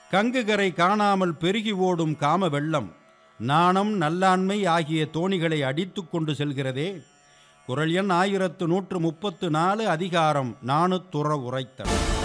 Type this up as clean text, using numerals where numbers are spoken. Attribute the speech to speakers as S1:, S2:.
S1: கங்குகரை காணாமல் பெருகி ஓடும் காம வெள்ளம் நாணம் நல்லாண்மை ஆகிய தோணிகளை அடித்து கொண்டு செல்கிறதே. குறள் எண் 1134 அதிகாரம் நாணுத்துற உரைத்தல்.